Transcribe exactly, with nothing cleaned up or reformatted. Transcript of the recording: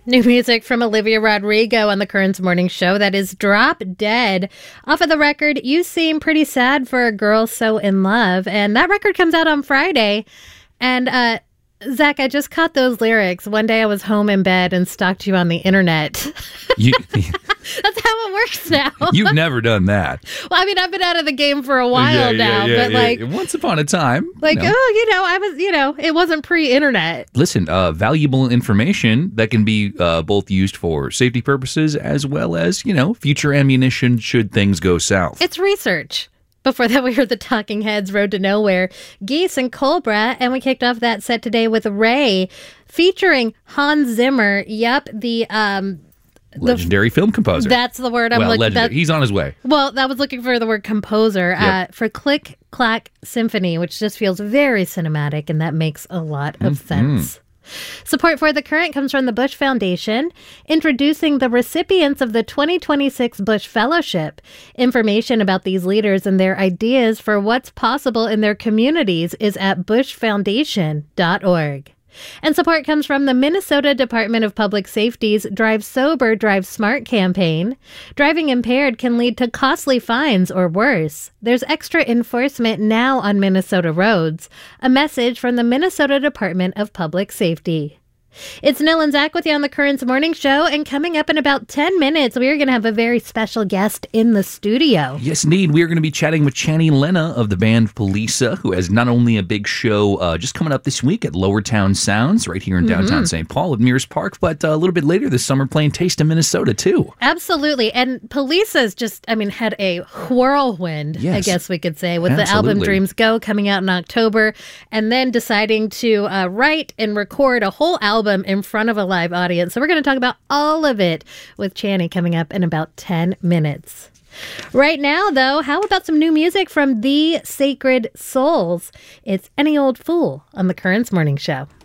New music from Olivia Rodrigo on the Currents Morning Show. That is Drop Dead. Off of the record, You Seem Pretty Sad for a Girl So In Love. And that record comes out on Friday. And, uh, Zach, I just caught those lyrics. One day I was home in bed and stalked you on the internet. You, That's how it works now. You've never done that. Well, I mean, I've been out of the game for a while yeah, now, yeah, yeah, but yeah. like... Once upon a time. Like, you know. oh, you know, I was, you know, it wasn't pre-internet. Listen, uh, valuable information that can be uh, both used for safety purposes as well as, you know, future ammunition should things go south. It's research. Before that, we heard the Talking Heads' Road to Nowhere, Geese and Cobra, and we kicked off that set today with Ray, featuring Hans Zimmer. Yep, the... um. Legendary the, film composer. That's the word I'm well, looking for. He's on his way. Well, I was looking for the word composer yep. uh, for Click Clack Symphony, which just feels very cinematic, and that makes a lot of mm-hmm. sense. Support for The Current comes from the Bush Foundation, introducing the recipients of the twenty twenty-six Bush Fellowship. Information about these leaders and their ideas for what's possible in their communities is at bush foundation dot org. And support comes from the Minnesota Department of Public Safety's Drive Sober, Drive Smart campaign. Driving impaired can lead to costly fines or worse. There's extra enforcement now on Minnesota roads. A message from the Minnesota Department of Public Safety. It's Nil and Zach with you on the Currents Morning Show, and coming up in about ten minutes, we are going to have a very special guest in the studio. Yes, indeed. We are going to be chatting with Channy Lena of the band Polisa, who has not only a big show uh, just coming up this week at Lower Town Sounds, right here in downtown mm-hmm. Saint Paul at Mears Park, but uh, a little bit later this summer playing Taste of Minnesota, too. Absolutely. And Polisa's just, I mean, had a whirlwind, yes. I guess we could say, with Absolutely. the album Dreams Go coming out in October, and then deciding to uh, write and record a whole album in front of a live audience. So we're going to talk about all of it with Channy coming up in about ten minutes. Right now, though, how about some new music from The Sacred Souls? It's Any Old Fool on the Currents Morning Show.